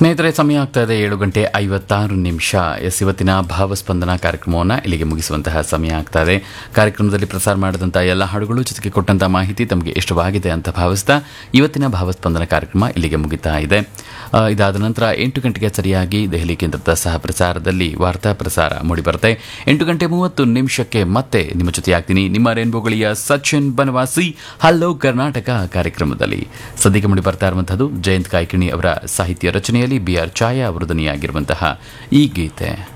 ಸ್ನೇಹಿತರೆ, ಸಮಯ ಆಗ್ತಾ ಇದೆ 7:56. ಎಸ್, ಇವತ್ತಿನ ಭಾವಸ್ಪಂದನ ಕಾರ್ಯಕ್ರಮವನ್ನು ಇಲ್ಲಿಗೆ ಮುಗಿಸುವಂತಹ ಸಮಯ ಆಗ್ತಾ ಇದೆ. ಕಾರ್ಯಕ್ರಮದಲ್ಲಿ ಪ್ರಸಾರ ಮಾಡಿದಂಥ ಎಲ್ಲ ಹಾಡುಗಳು ಜೊತೆಗೆ ಕೊಟ್ಟಂಥ ಮಾಹಿತಿ ತಮಗೆ ಇಷ್ಟವಾಗಿದೆ ಅಂತ ಭಾವಿಸ್ತಾ ಇವತ್ತಿನ ಭಾವಸ್ಪಂದನ ಕಾರ್ಯಕ್ರಮ ಇಲ್ಲಿಗೆ ಮುಗಿತಾ ಇದೆ. ಇದಾದ ನಂತರ 8 ಗಂಟೆಗೆ ಸರಿಯಾಗಿ ದೆಹಲಿ ಕೇಂದ್ರದ ಸಹ ಪ್ರಸಾರದಲ್ಲಿ ವಾರ್ತಾ ಪ್ರಸಾರ ಮೂಡಿಬರುತ್ತೆ. 8:30 ಮತ್ತೆ ನಿಮ್ಮ ಜೊತೆಯಾಗ್ತೀನಿ ನಿಮ್ಮ ರೇನ್ಬೋಗಳಿಯ ಸಚಿನ್ ಬನವಾಸಿ ಹಲೋ ಕರ್ನಾಟಕ ಕಾರ್ಯಕ್ರಮದಲ್ಲಿ. ಸದ್ಯಕ್ಕೆ ಮೂಡಿ ಬರ್ತಾ ಇರುವಂತಹದ್ದು ಜಯಂತ್ ಕಾಯ್ಕಿಣಿ ಅವರ ಸಾಹಿತ್ಯ ರಚನೆಯಲ್ಲಿ BR ಛಾಯಾ ಅವರು ಧ್ವನಿಯಾಗಿರುವಂತಹ ಈ ಗೀತೆ.